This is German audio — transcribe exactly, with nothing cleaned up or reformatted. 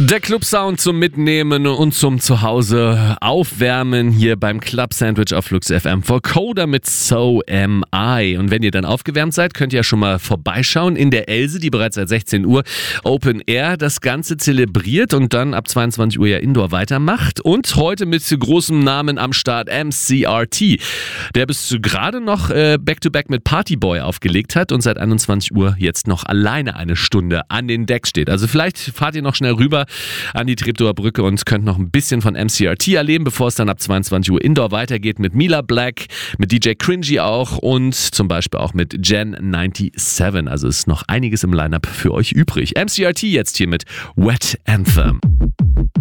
Der Club-Sound zum Mitnehmen und zum Zuhause aufwärmen hier beim Club Sandwich auf Flux F M. Vocoder mit So Am I. Und wenn ihr dann aufgewärmt seid, könnt ihr ja schon mal vorbeischauen in der Else, die bereits seit sechzehn Uhr Open Air das Ganze zelebriert und dann ab zweiundzwanzig Uhr ja Indoor weitermacht. Und heute mit großem Namen am Start M C R T, der bis gerade noch äh, Back-to-Back mit Partyboy aufgelegt hat und seit einundzwanzig Uhr jetzt noch alleine eine Stunde an den Decks steht. Also vielleicht fahrt ihr noch schnell rüber an die Treptower Brücke und könnt noch ein bisschen von M C R T erleben, bevor es dann ab zweiundzwanzig Uhr Indoor weitergeht mit Mila Black, mit D J Cringy auch und zum Beispiel auch mit Gen siebenundneunzig. Also ist noch einiges im Line-Up für euch übrig. M C R T jetzt hier mit Wet Anthem.